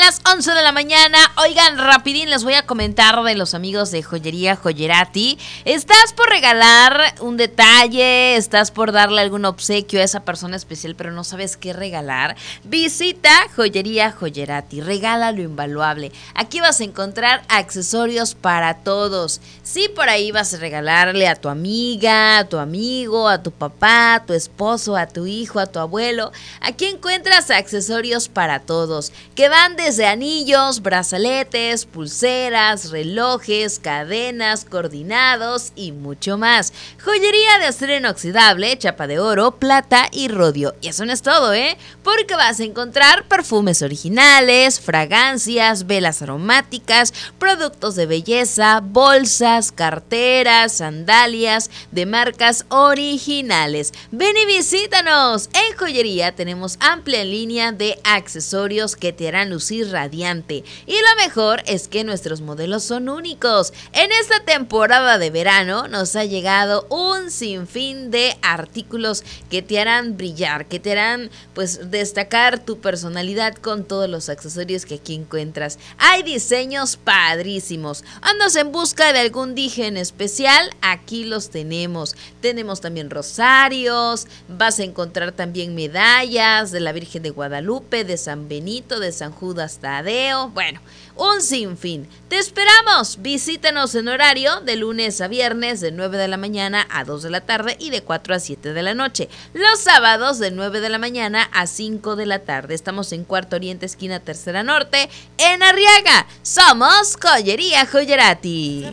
las 11 de la mañana. Oigan, rapidín les voy a comentar de los amigos de Joyería Joyerati. ¿Estás por regalar un detalle? ¿Estás por darle algún obsequio a esa persona especial pero no sabes qué regalar? Visita Joyería Joyerati, regala lo invaluable. Aquí vas a encontrar accesorios para todos. Si por ahí vas a regalarle a tu amiga, a tu amigo, a tu papá, a tu esposo, a tu hijo, a tu abuelo, aquí encuentras accesorios para todos, que van desde anillos, brazaletes, pulseras, relojes, cadenas, coordinados y mucho más. Joyería de acero inoxidable, chapa de oro, plata y rodio. Y eso no es todo, porque vas a encontrar perfumes originales, fragancias, velas aromáticas, productos de belleza, bolsas, carteras, sandalias de marcas originales. Ven y visítanos. En Joyería tenemos amplia línea de accesorios que te harán lucir radiante. Y lo mejor es que nuestros modelos son únicos. En esta temporada de verano nos ha llegado un sinfín de artículos que te harán brillar, que te harán pues destacar tu personalidad con todos los accesorios que aquí encuentras. Hay diseños padrísimos. ¿Andas en busca de algún dije en especial? Aquí los tenemos. Tenemos también rosarios, vas a encontrar también medallas de la Virgen de Guadalupe, de San Benito, de San Judas Tadeo. Bueno, un sinfín. Te esperamos. Visítanos en horario de lunes a viernes de 9 de la mañana a 2 de la tarde y de 4 a 7 de la noche. Los sábados de 9 de la mañana a 5 de la tarde. Estamos en Cuarto Oriente, esquina Tercera Norte, en Arriaga. Somos Joyería Joyerati.